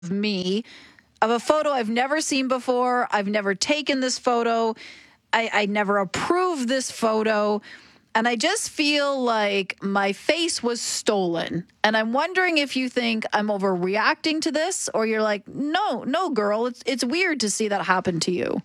me of a photo I've never seen before. I've never taken this photo. I never approved this photo. And I just feel like my face was stolen. And I'm wondering if you think I'm overreacting to this, or you're like, no, girl, it's weird to see that happen to you.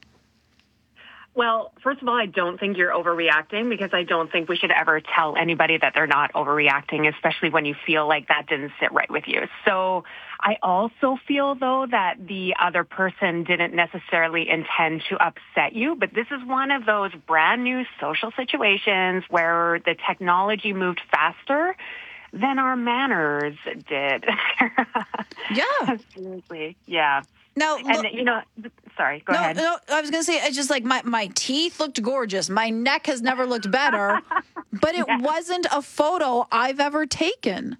Well, first of all, I don't think you're overreacting, because I don't think we should ever tell anybody that they're not overreacting, especially when you feel like that didn't sit right with you. So I also feel, though, that the other person didn't necessarily intend to upset you, but this is one of those brand new social situations where the technology moved faster than our manners did. Yeah. Absolutely. Yeah. Now, and, sorry, go ahead. No, I was going to say, it's just like my teeth looked gorgeous. My neck has never looked better, but it wasn't a photo I've ever taken.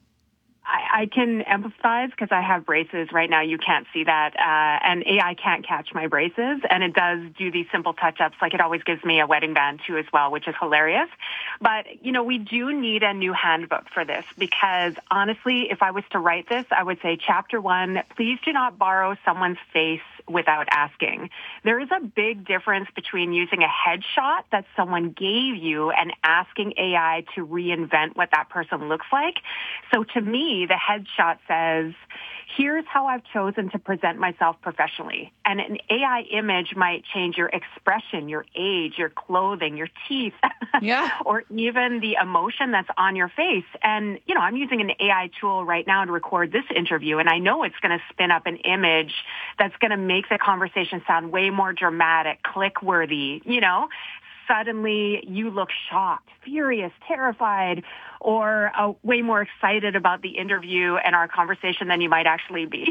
I can empathize because I have braces right now. You can't see that. And AI can't catch my braces. And it does do these simple touch-ups. Like, it always gives me a wedding band too as well, which is hilarious. But, we do need a new handbook for this, because honestly, if I was to write this, I would say chapter 1, please do not borrow someone's face without asking. There is a big difference between using a headshot that someone gave you and asking AI to reinvent what that person looks like. So to me, the headshot says, here's how I've chosen to present myself professionally. And an AI image might change your expression, your age, your clothing, your teeth, or even the emotion that's on your face. And, I'm using an AI tool right now to record this interview, and I know it's going to spin up an image that's going to make the conversation sound way more dramatic, click-worthy, Suddenly you look shocked, furious, terrified, or way more excited about the interview and our conversation than you might actually be.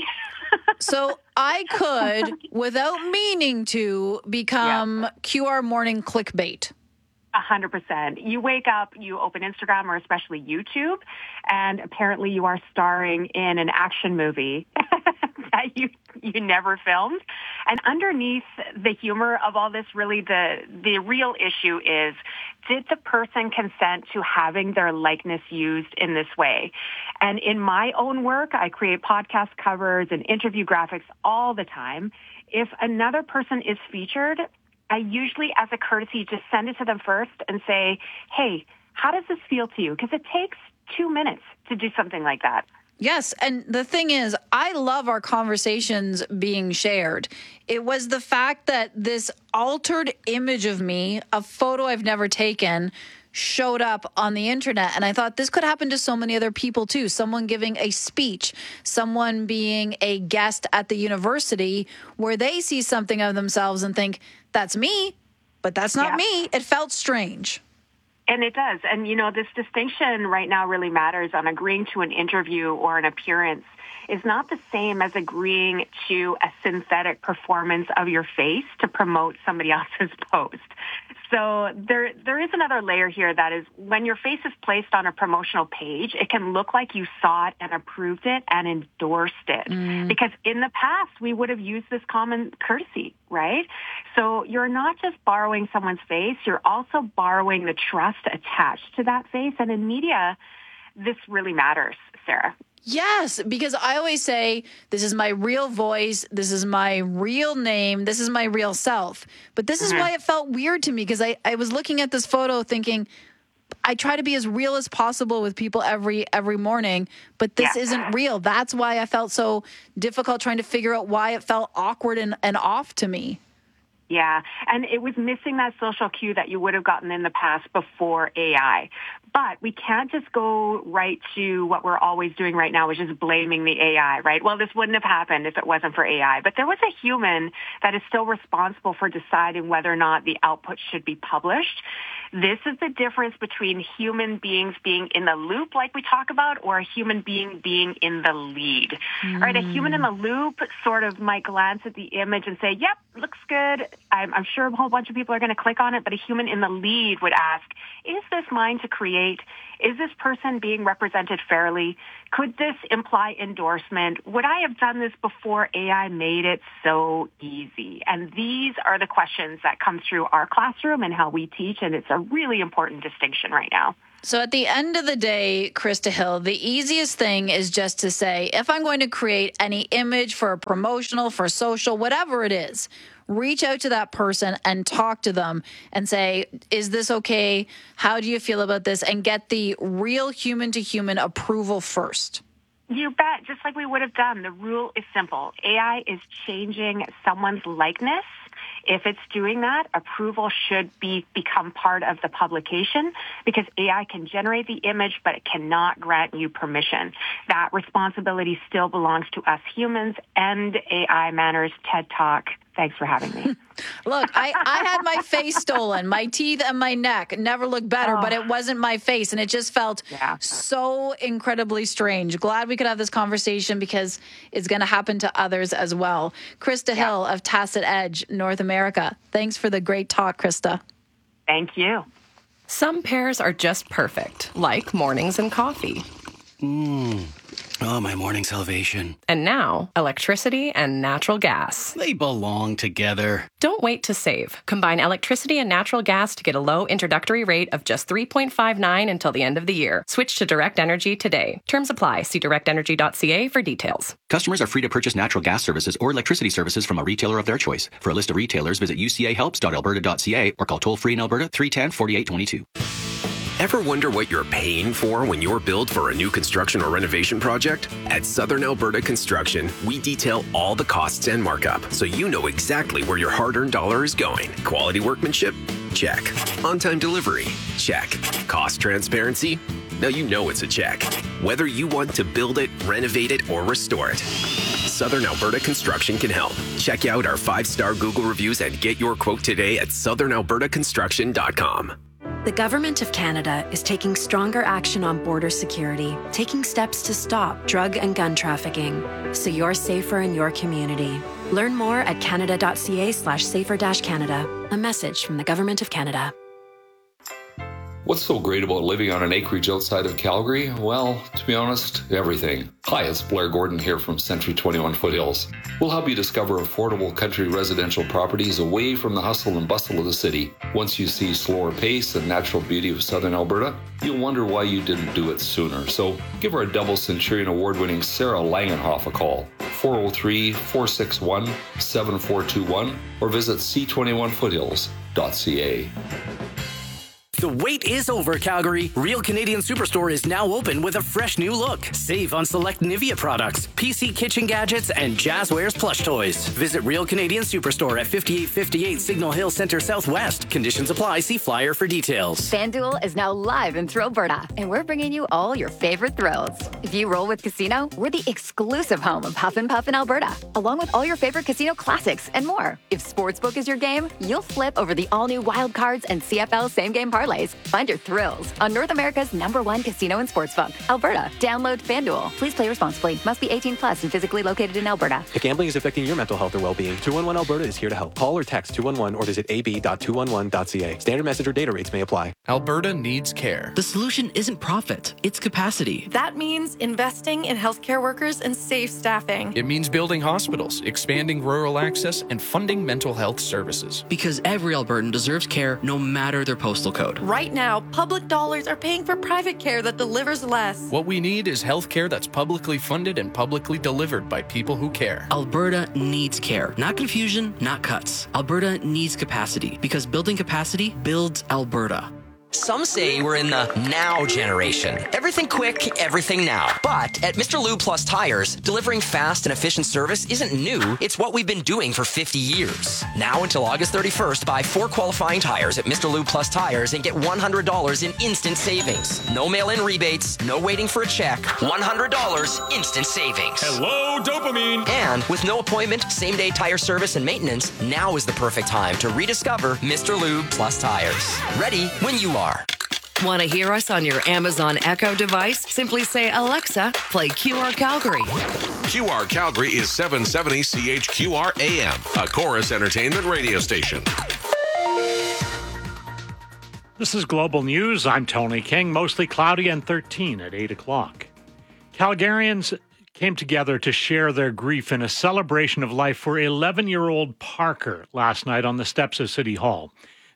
So I could, without meaning to, become QR morning clickbait. 100%. You wake up, you open Instagram, or especially YouTube, and apparently you are starring in an action movie that you never filmed. And underneath the humor of all this, really the real issue is, did the person consent to having their likeness used in this way? And in my own work, I create podcast covers and interview graphics all the time. If another person is featured, I usually, as a courtesy, just send it to them first and say, hey, how does this feel to you? Because it takes 2 minutes to do something like that. Yes, and the thing is, I love our conversations being shared. It was the fact that this altered image of me, a photo I've never taken, showed up on the internet. And I thought this could happen to so many other people too. Someone giving a speech, someone being a guest at the university where they see something of themselves and think, that's me, but that's not me. It felt strange. And it does. And, this distinction right now really matters on agreeing to an interview or an appearance is not the same as agreeing to a synthetic performance of your face to promote somebody else's post. So there is another layer here, that is, when your face is placed on a promotional page, it can look like you saw it and approved it and endorsed it. Because in the past, we would have used this common courtesy, right? So you're not just borrowing someone's face, you're also borrowing the trust attached to that face. And in media, this really matters, Sarah. Yes, because I always say, this is my real voice, this is my real name, this is my real self. But this is why it felt weird to me, because I was looking at this photo thinking, I try to be as real as possible with people every morning, but this isn't real. That's why I felt so difficult trying to figure out why it felt awkward and off to me. Yeah, and it was missing that social cue that you would have gotten in the past before AI. But we can't just go right to what we're always doing right now, which is blaming the AI, right? Well, this wouldn't have happened if it wasn't for AI. But there was a human that is still responsible for deciding whether or not the output should be published. This is the difference between human beings being in the loop, like we talk about, or a human being being in the lead. Right? A human in the loop sort of might glance at the image and say, yep, looks good. I'm sure a whole bunch of people are going to click on it. But a human in the lead would ask, is this mine to create? Is this person being represented fairly? Could this imply endorsement? Would I have done this before AI made it so easy? And these are the questions that come through our classroom and how we teach, and it's a really important distinction right now. So at the end of the day, Krista Hill, the easiest thing is just to say, if I'm going to create any image for a promotional, for social, whatever it is, reach out to that person and talk to them and say, is this okay? How do you feel about this? And get the real human-to-human approval first. You bet, just like we would have done. The rule is simple. AI is changing someone's likeness. If it's doing that, approval should become part of the publication because AI can generate the image, but it cannot grant you permission. That responsibility still belongs to us humans and AI Manners TED Talk. Thanks for having me. Look, I had my face stolen, my teeth and my neck never looked better, but it wasn't my face. And it just felt so incredibly strange. Glad we could have this conversation because it's going to happen to others as well. Krista Hill of Tacit Edge, North America. Thanks for the great talk, Krista. Thank you. Some pairs are just perfect, like mornings and coffee. Oh, my morning salvation. And now, electricity and natural gas. They belong together. Don't wait to save. Combine electricity and natural gas to get a low introductory rate of just $3.59 until the end of the year. Switch to Direct Energy today. Terms apply. See directenergy.ca for details. Customers are free to purchase natural gas services or electricity services from a retailer of their choice. For a list of retailers, visit ucahelps.alberta.ca or call toll-free in Alberta 310-4822. Ever wonder what you're paying for when you're billed for a new construction or renovation project? At Southern Alberta Construction, we detail all the costs and markup so you know exactly where your hard-earned dollar is going. Quality workmanship? Check. On-time delivery? Check. Cost transparency? Now you know it's a check. Whether you want to build it, renovate it, or restore it, Southern Alberta Construction can help. Check out our 5-star Google reviews and get your quote today at southernalbertaconstruction.com. The Government of Canada is taking stronger action on border security, taking steps to stop drug and gun trafficking, so you're safer in your community. Learn more at canada.ca/safer-canada. A message from the Government of Canada. What's so great about living on an acreage outside of Calgary? Well, to be honest, everything. Hi, it's Blair Gordon here from Century 21 Foothills. We'll help you discover affordable country residential properties away from the hustle and bustle of the city. Once you see slower pace and natural beauty of southern Alberta, you'll wonder why you didn't do it sooner. So give our double Centurion award-winning Sarah Langenhoff a call, 403-461-7421, or visit c21foothills.ca. The wait is over, Calgary. Real Canadian Superstore is now open with a fresh new look. Save on select Nivea products, PC kitchen gadgets, and Jazzwares plush toys. Visit Real Canadian Superstore at 5858 Signal Hill Center Southwest. Conditions apply. See flyer for details. FanDuel is now live in Thrill Alberta, and we're bringing you all your favorite thrills. If you roll with Casino, we're the exclusive home of Huff and Puff in Alberta, along with all your favorite casino classics and more. If Sportsbook is your game, you'll flip over the all-new Wild Cards and CFL same-game parlays. Find your thrills on North America's #1 casino and sportsbook, Alberta. Download FanDuel. Please play responsibly. Must be 18 plus and physically located in Alberta. If gambling is affecting your mental health or well-being, 211 Alberta is here to help. Call or text 211 or visit ab.211.ca. Standard message or data rates may apply. Alberta needs care. The solution isn't profit, it's capacity. That means investing in healthcare workers and safe staffing. It means building hospitals, expanding rural access, and funding mental health services. Because every Albertan deserves care no matter their postal code. Right now, public dollars are paying for private care that delivers less. What we need is health care that's publicly funded and publicly delivered by people who care. Alberta needs care. Not confusion, not cuts. Alberta needs capacity because building capacity builds Alberta. Some say we're in the now generation. Everything quick, everything now. But at Mr. Lube Plus Tires, delivering fast and efficient service isn't new. It's what we've been doing for 50 years. Now until August 31st, buy 4 qualifying tires at Mr. Lube Plus Tires and get $100 in instant savings. No mail-in rebates, no waiting for a check. $100 instant savings. Hello, dopamine! And with no appointment, same-day tire service and maintenance, now is the perfect time to rediscover Mr. Lube Plus Tires. Ready when you are. Want to hear us on your Amazon Echo device? Simply say, Alexa, play QR Calgary. QR Calgary is 770 CHQR AM, a Chorus Entertainment radio station. This is Global News. I'm Tony King. Mostly cloudy and 13 at 8 o'clock. Calgarians came together to share their grief in a celebration of life for 11-year-old Parker last night on the steps of City Hall.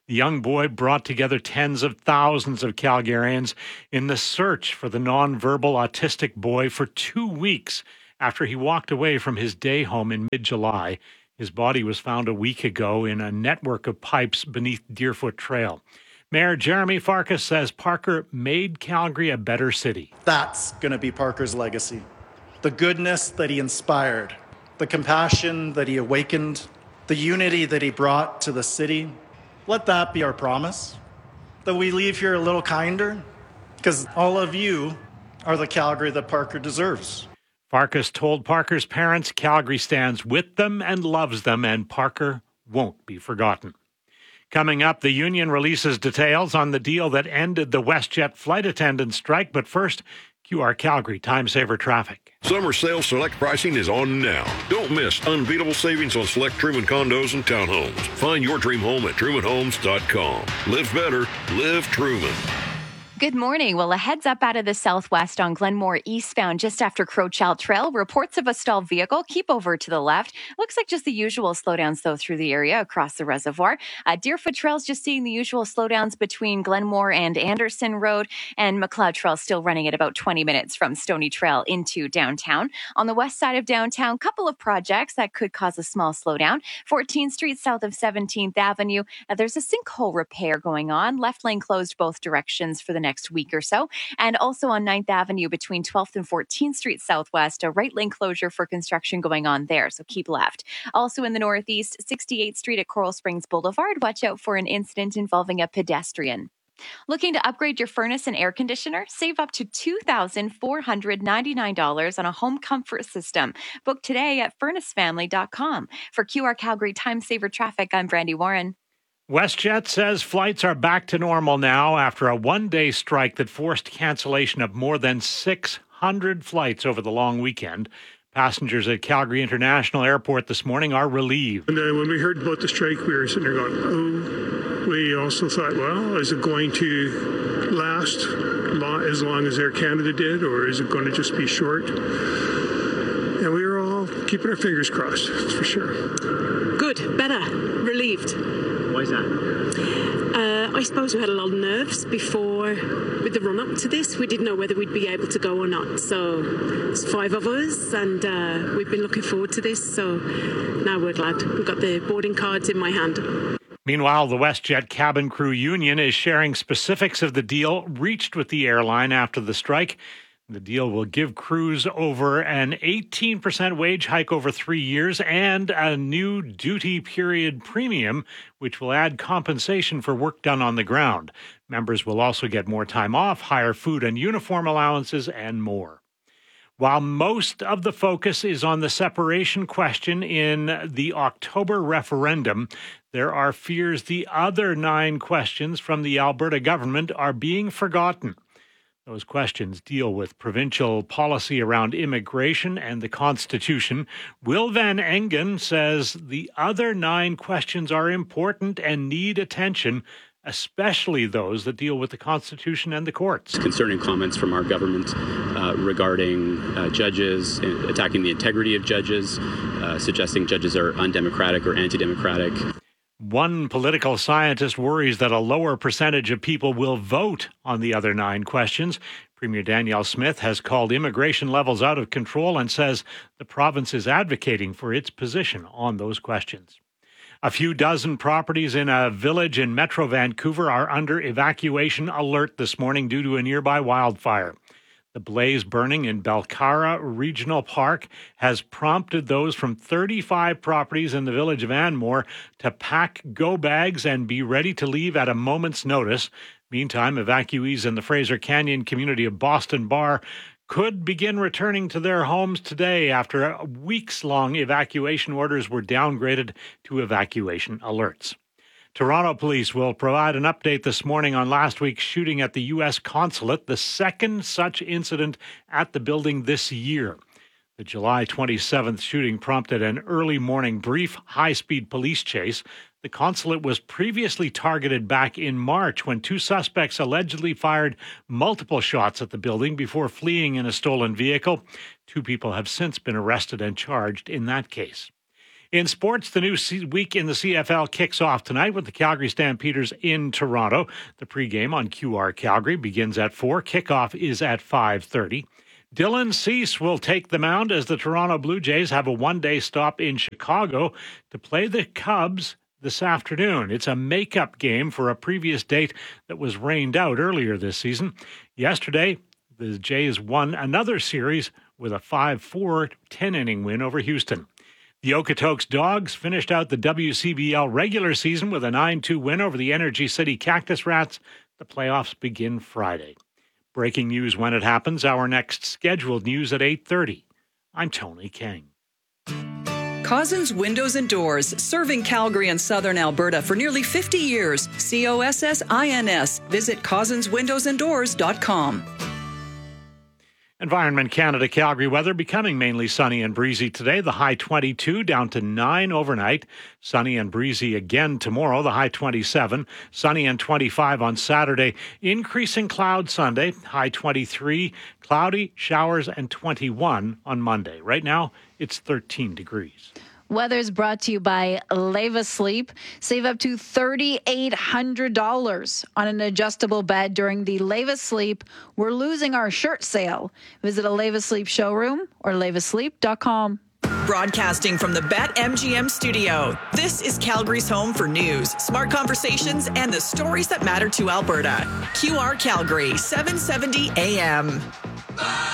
The young boy brought together tens of thousands of Calgarians in the search for the nonverbal autistic boy for 2 weeks after he walked away from his day home in mid-July. His body was found a week ago in a network of pipes beneath Deerfoot Trail. Mayor Jeremy Farkas says Parker made Calgary a better city. That's going to be Parker's legacy. The goodness that he inspired, the compassion that he awakened, the unity that he brought to the city. Let that be our promise, that we leave here a little kinder, because all of you are the Calgary that Parker deserves. Farkas told Parker's parents Calgary stands with them and loves them, and Parker won't be forgotten. Coming up, the union releases details on the deal that ended the WestJet flight attendant strike. But first, QR Calgary Time Saver Traffic. Summer sale select pricing is on now. Don't miss unbeatable savings on select Truman condos and townhomes. Find your dream home at trumanhomes.com. Live better, live Truman. Good morning. Well, a heads up out of the southwest on Glenmore eastbound just after Crowchild Trail. Reports of a stalled vehicle. Keep over to the left. Looks like just the usual slowdowns, though, through the area across the reservoir. Deerfoot Trail's just seeing the usual slowdowns between Glenmore and Anderson Road, and McLeod Trail still running at about 20 minutes from Stony Trail into downtown. On the west side of downtown, couple of projects that could cause a small slowdown. 14th Street south of 17th Avenue. There's a sinkhole repair going on. Left lane closed both directions for the next week or so. And also on 9th Avenue between 12th and 14th Street Southwest, a right lane closure for construction going on there, so keep left. Also in the northeast, 68th Street at Coral Springs Boulevard, watch out for an incident involving a pedestrian. Looking to upgrade your furnace and air conditioner? Save up to $2,499 on a home comfort system. Book today at furnacefamily.com. For QR Calgary Time Saver Traffic, I'm Brandy Warren. WestJet says flights are back to normal now after a one-day strike that forced cancellation of more than 600 flights over the long weekend. Passengers at Calgary International Airport this morning are relieved. And when we heard about the strike, we were sitting there going, oh, we also thought, well, is it going to last as long as Air Canada did, or is it going to just be short? And we were all keeping our fingers crossed, that's for sure. Good, better, relieved. Why is that? I suppose we had a lot of nerves before, with the run-up to this. We didn't know whether we'd be able to go or not. So it's 5 of us, and we've been looking forward to this. So now we're glad. We've got the boarding cards in my hand. Meanwhile, the WestJet Cabin Crew Union is sharing specifics of the deal reached with the airline after the strike. The deal will give crews over an 18% wage hike over 3 years and a new duty period premium, which will add compensation for work done on the ground. Members will also get more time off, higher food and uniform allowances, and more. While most of the focus is on the separation question in the October referendum, there are fears the other 9 questions from the Alberta government are being forgotten. Those questions deal with provincial policy around immigration and the Constitution. Will Van Engen says the other 9 questions are important and need attention, especially those that deal with the Constitution and the courts. Concerning comments from our government regarding judges, attacking the integrity of judges, suggesting judges are undemocratic or anti-democratic. One political scientist worries that a lower percentage of people will vote on the other 9 questions. Premier Danielle Smith has called immigration levels out of control and says the province is advocating for its position on those questions. A few dozen properties in a village in Metro Vancouver are under evacuation alert this morning due to a nearby wildfire. The blaze burning in Belcara Regional Park has prompted those from 35 properties in the village of Anmore to pack go bags and be ready to leave at a moment's notice. Meantime, evacuees in the Fraser Canyon community of Boston Bar could begin returning to their homes today after weeks-long evacuation orders were downgraded to evacuation alerts. Toronto police will provide an update this morning on last week's shooting at the U.S. consulate, the second such incident at the building this year. The July 27th shooting prompted an early morning brief high-speed police chase. The consulate was previously targeted back in March when 2 suspects allegedly fired multiple shots at the building before fleeing in a stolen vehicle. 2 people have since been arrested and charged in that case. In sports, the new week in the CFL kicks off tonight with the Calgary Stampeders in Toronto. The pregame on QR Calgary begins at 4. Kickoff is at 5:30. Dylan Cease will take the mound as the Toronto Blue Jays have a one-day stop in Chicago to play the Cubs this afternoon. It's a makeup game for a previous date that was rained out earlier this season. Yesterday, the Jays won another series with a 5-4 10-inning win over Houston. The Okotoks Dogs finished out the WCBL regular season with a 9-2 win over the Energy City Cactus Rats. The playoffs begin Friday. Breaking news when it happens. Our next scheduled news at 8:30. I'm Tony King. Cozzens Windows and Doors, serving Calgary and Southern Alberta for nearly 50 years. COSSINS. Visit CozzensWindowsandDoors.com. Environment Canada Calgary weather becoming mainly sunny and breezy today. The high 22 down to 9 overnight. Sunny and breezy again tomorrow. The high 27. Sunny and 25 on Saturday. Increasing cloud Sunday. High 23. Cloudy, showers, and 21 on Monday. Right now, it's 13 degrees. Weather's brought to you by Leva Sleep. Save up to $3,800 on an adjustable bed during the Leva Sleep We're Losing Our Shirt sale. Visit a Leva Sleep showroom or levasleep.com. Broadcasting from the BetMGM studio, this is Calgary's home for news, smart conversations, and the stories that matter to Alberta. QR Calgary, 770 AM.